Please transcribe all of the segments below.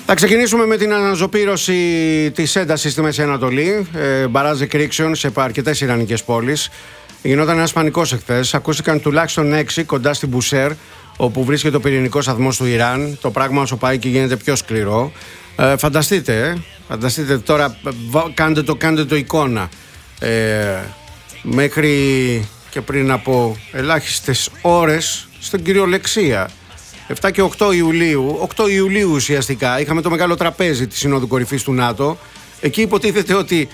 Θα ξεκινήσουμε με την αναζωπήρωση της έντασης στη Μέση Ανατολή. Μπαράζ εκρήξεων σε αρκετές ιρανικές πόλεις. Γινόταν ένας πανικός εχθές. Ακούστηκαν τουλάχιστον 6 κοντά στην Μπουσέρ, όπου βρίσκεται ο πυρηνικός σταθμός του Ιράν. Το πράγμα όσο πάει και γίνεται πιο σκληρό. Φανταστείτε τώρα, κάντε το εικόνα. Μέχρι και πριν από ελάχιστες ώρες, στην κυριολεξία, 7 και 8 Ιουλίου ουσιαστικά, είχαμε το μεγάλο τραπέζι της Συνόδου Κορυφής του ΝΑΤΟ. Εκεί υποτίθεται ότι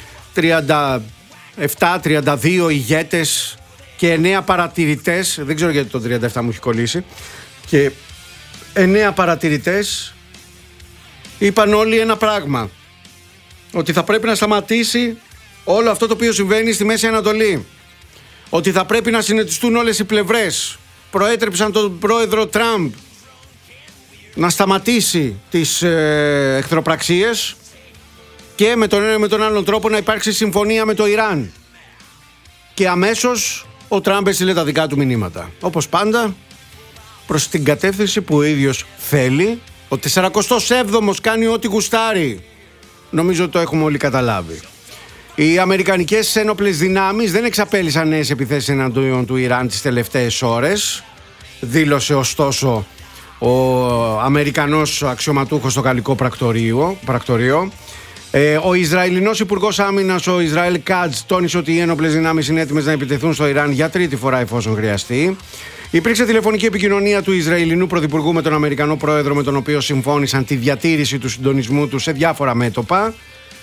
37-32 ηγέτες και 9 παρατηρητές, δεν ξέρω γιατί το 37 μου έχει κολλήσει, και 9 παρατηρητές είπαν όλοι ένα πράγμα: ότι θα πρέπει να σταματήσει όλο αυτό το οποίο συμβαίνει στη Μέση Ανατολή, ότι θα πρέπει να συνετιστούν όλες οι πλευρές. Προέτρεψαν τον πρόεδρο Τραμπ να σταματήσει τις εχθροπραξίες και με τον ένα με τον άλλον τρόπο να υπάρξει συμφωνία με το Ιράν. Και αμέσως ο Τραμπ έστειλε τα δικά του μηνύματα, όπως πάντα προς την κατεύθυνση που ο ίδιος θέλει. Ο 47ος κάνει ό,τι γουστάρει. Νομίζω το έχουμε όλοι καταλάβει. Οι αμερικανικές ένοπλες δυνάμεις δεν εξαπέλυσαν νέες επιθέσεις εναντίον του Ιράν τις τελευταίες ώρες. Δήλωσε ωστόσο ο Αμερικανός αξιωματούχος στο γαλλικό πρακτορείο. Ο Ισραηλινός Υπουργός Άμυνας, ο Ισραήλ Κάτζ, τόνισε ότι οι ένοπλες δυνάμεις είναι έτοιμες να επιτεθούν στο Ιράν για τρίτη φορά εφόσον χρειαστεί. Υπήρξε τηλεφωνική επικοινωνία του Ισραηλινού Πρωθυπουργού με τον Αμερικανό Πρόεδρο, με τον οποίο συμφώνησαν τη διατήρηση του συντονισμού του σε διάφορα μέτωπα.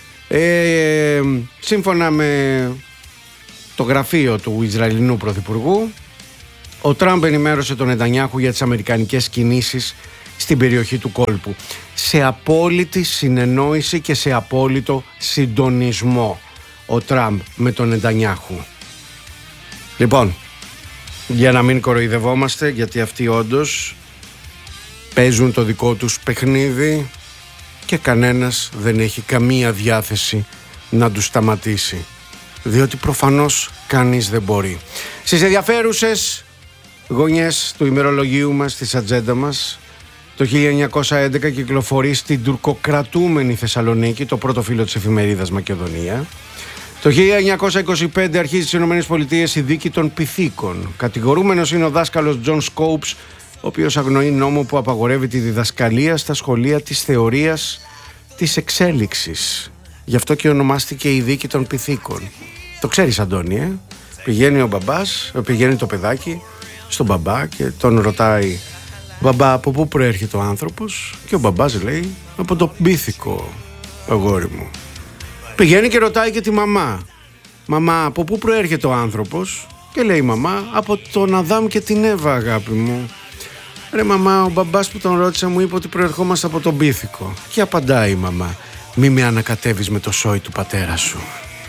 Σύμφωνα με το γραφείο του Ισραηλινού Πρωθυπουργού, ο Τραμπ ενημέρωσε τον Νετανιάχου για τις αμερικανικές κινήσεις στην περιοχή του κόλπου, σε απόλυτη συνεννόηση και σε απόλυτο συντονισμό ο Τραμπ με τον Νετανιάχου. Λοιπόν, για να μην κοροϊδευόμαστε, γιατί αυτοί όντως παίζουν το δικό τους παιχνίδι και κανένας δεν έχει καμία διάθεση να τους σταματήσει, διότι προφανώς κανείς δεν μπορεί. Στις ενδιαφέρουσες γωνιές του ημερολογίου μας, της ατζέντα μας, το 1911 κυκλοφορεί στην τουρκοκρατούμενη Θεσσαλονίκη το πρώτο φύλλο της εφημερίδας Μακεδονία. Το 1925 αρχίζει στις ΗΠΑ η δίκη των Πυθίκων. Κατηγορούμενος είναι ο δάσκαλος Τζον Σκόουπς, ο οποίος αγνοεί νόμο που απαγορεύει τη διδασκαλία στα σχολεία της θεωρίας της εξέλιξης. Γι' αυτό και ονομάστηκε η δίκη των Πυθίκων. Το ξέρεις, Αντώνη, πηγαίνει το παιδάκι στον μπαμπά και τον ρωτάει: «Μπαμπά, από πού προέρχεται ο άνθρωπος?» Και ο μπαμπάς λέει: «Από το Πύθικο, αγόρι μου». Πηγαίνει και ρωτάει και τη μαμά: «Μαμά, από πού προέρχεται ο άνθρωπος?» Και λέει η μαμά: «Από τον Αδάμ και την Εύα, αγάπη μου». «Ρε μαμά, ο μπαμπάς που τον ρώτησα μου είπε ότι προερχόμαστε από τον Πύθικο». Και απαντάει η μαμά: «Μη με ανακατεύεις με το σόι του πατέρα σου».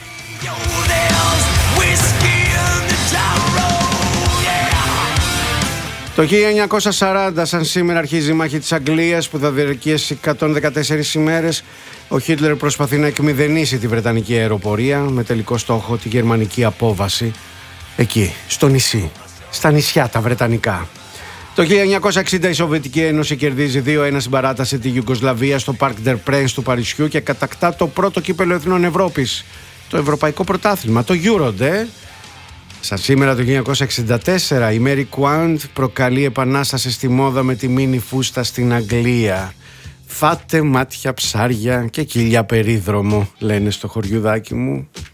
Το 1940, σαν σήμερα, αρχίζει η μάχη της Αγγλίας που θα διαρκέσει 114 ημέρες. Ο Χίτλερ προσπαθεί να εκμηδενήσει τη βρετανική αεροπορία με τελικό στόχο τη γερμανική απόβαση εκεί, στο νησί, στα νησιά τα βρετανικά. Το 1960 η Σοβιετική Ένωση κερδίζει 2-1 στην παράταση τη Ιουγκοσλαβία στο Parc des Princes του Παρισιού και κατακτά το πρώτο κύπελλο εθνών Ευρώπης, το Ευρωπαϊκό Πρωτάθλημα, το Euro. Σαν σήμερα το 1964 η Μέρι Κουάντ προκαλεί επανάσταση στη μόδα με τη μίνι φούστα στην Αγγλία. «Φάτε μάτια ψάρια και κοιλιά περίδρομο», λένε στο χωριουδάκι μου.